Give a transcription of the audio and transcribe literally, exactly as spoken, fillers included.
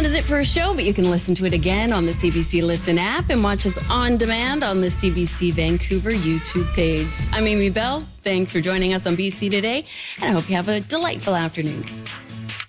is it for a show, but you can listen to it again on the C B C Listen app and watch us on demand on the C B C Vancouver YouTube page. I'm Amy Bell. Thanks for joining us on B C Today, and I hope you have a delightful afternoon.